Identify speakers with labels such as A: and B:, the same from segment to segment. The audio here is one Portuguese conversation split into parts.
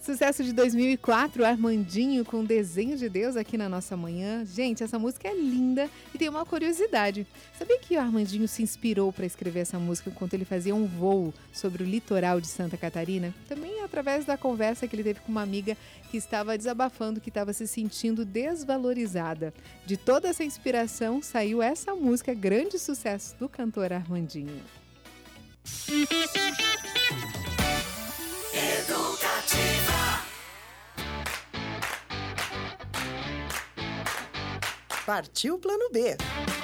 A: Sucesso de 2004, Armandinho com Desenho de Deus aqui na nossa manhã. Gente, essa música é linda e tem uma curiosidade. Sabia que o Armandinho se inspirou para escrever essa música enquanto ele fazia um voo sobre o litoral de Santa Catarina? Também através da conversa que ele teve com uma amiga que estava desabafando, que estava se sentindo desvalorizada. De toda essa inspiração saiu essa música, grande sucesso do cantor Armandinho.
B: Educativa. Partiu Plano B.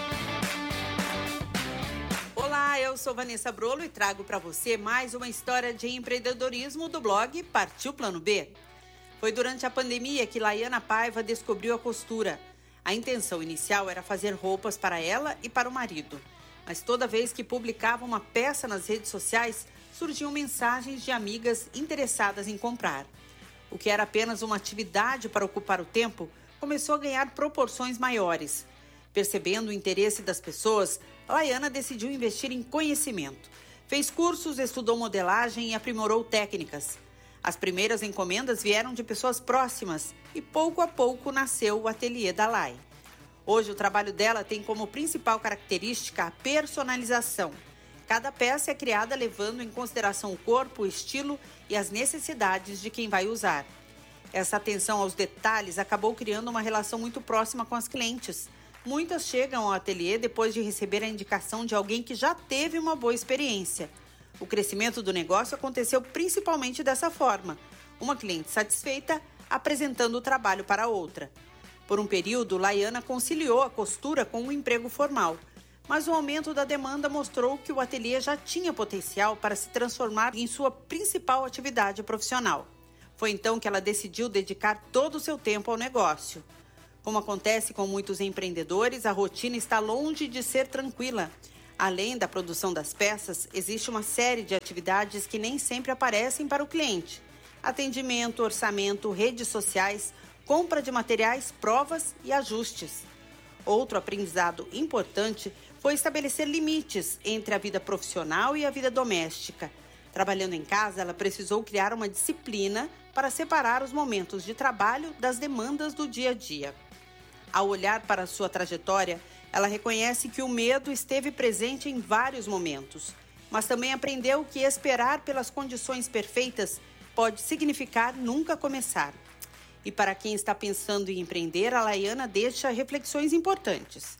C: Olá, eu sou Vanessa Brolo e trago para você mais uma história de empreendedorismo do blog Partiu Plano B. Foi durante a pandemia que Laiana Paiva descobriu a costura. A intenção inicial era fazer roupas para ela e para o marido. Mas toda vez que publicava uma peça nas redes sociais, surgiam mensagens de amigas interessadas em comprar. O que era apenas uma atividade para ocupar o tempo, começou a ganhar proporções maiores. Percebendo o interesse das pessoas, Laiana decidiu investir em conhecimento. Fez cursos, estudou modelagem e aprimorou técnicas. As primeiras encomendas vieram de pessoas próximas e pouco a pouco nasceu o ateliê da Lai. Hoje o trabalho dela tem como principal característica a personalização. Cada peça é criada levando em consideração o corpo, o estilo e as necessidades de quem vai usar. Essa atenção aos detalhes acabou criando uma relação muito próxima com as clientes. Muitas chegam ao ateliê depois de receber a indicação de alguém que já teve uma boa experiência. O crescimento do negócio aconteceu principalmente dessa forma. Uma cliente satisfeita apresentando o trabalho para outra. Por um período, Laiana conciliou a costura com um emprego formal. Mas o aumento da demanda mostrou que o ateliê já tinha potencial para se transformar em sua principal atividade profissional. Foi então que ela decidiu dedicar todo o seu tempo ao negócio. Como acontece com muitos empreendedores, a rotina está longe de ser tranquila. Além da produção das peças, existe uma série de atividades que nem sempre aparecem para o cliente. Atendimento, orçamento, redes sociais, compra de materiais, provas e ajustes. Outro aprendizado importante foi estabelecer limites entre a vida profissional e a vida doméstica. Trabalhando em casa, ela precisou criar uma disciplina para separar os momentos de trabalho das demandas do dia a dia. Ao olhar para a sua trajetória, ela reconhece que o medo esteve presente em vários momentos, mas também aprendeu que esperar pelas condições perfeitas pode significar nunca começar. E para quem está pensando em empreender, a Laiana deixa reflexões importantes.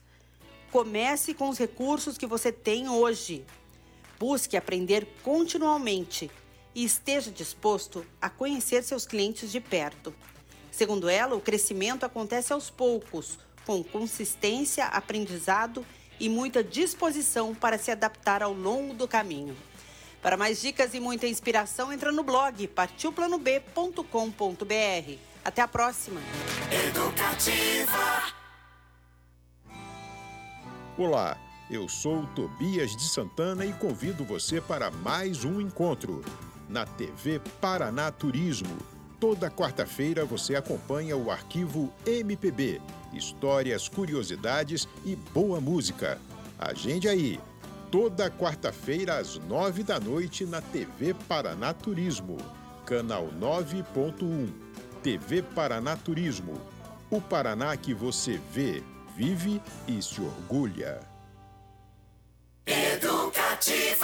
C: Comece com os recursos que você tem hoje. Busque aprender continuamente e esteja disposto a conhecer seus clientes de perto. Segundo ela, o crescimento acontece aos poucos, com consistência, aprendizado e muita disposição para se adaptar ao longo do caminho. Para mais dicas e muita inspiração, entra no blog partiuplanob.com.br. Até a próxima!
B: Educativa.
D: Olá, eu sou Tobias de Santana e convido você para mais um encontro na TV Paraná Turismo. Toda quarta-feira você acompanha o arquivo MPB, histórias, curiosidades e boa música. Agende aí, toda quarta-feira às 9h na TV Paraná Turismo, canal 9.1, TV Paraná Turismo. O Paraná que você vê, vive e se orgulha.
B: Educativa.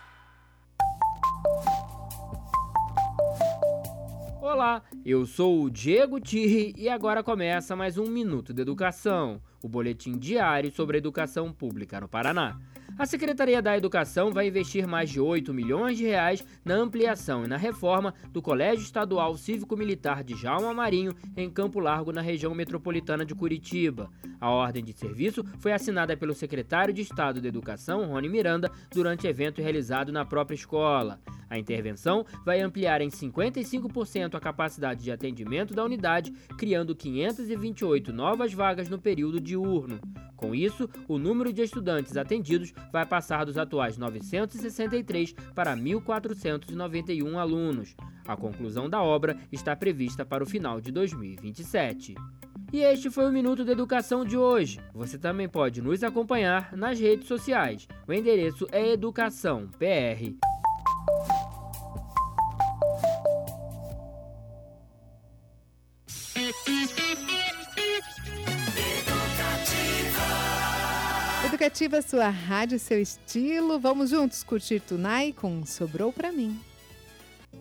E: Olá, eu sou o Diego Tirri e agora começa mais um Minuto de Educação, o boletim diário sobre a educação pública no Paraná. A Secretaria da Educação vai investir mais de R$ 8 milhões na ampliação e na reforma do Colégio Estadual Cívico-Militar de Djalma Marinho, em Campo Largo, na região metropolitana de Curitiba. A ordem de serviço foi assinada pelo secretário de Estado de Educação, Rony Miranda, durante evento realizado na própria escola. A intervenção vai ampliar em 55% a capacidade de atendimento da unidade, criando 528 novas vagas no período diurno. Com isso, o número de estudantes atendidos vai passar dos atuais 963 para 1.491 alunos. A conclusão da obra está prevista para o final de 2027. E este foi o Minuto da Educação de hoje. Você também pode nos acompanhar nas redes sociais. O endereço é Educação PR.
A: Educativa, sua rádio, seu estilo. Vamos juntos curtir Tunai com Sobrou Pra Mim.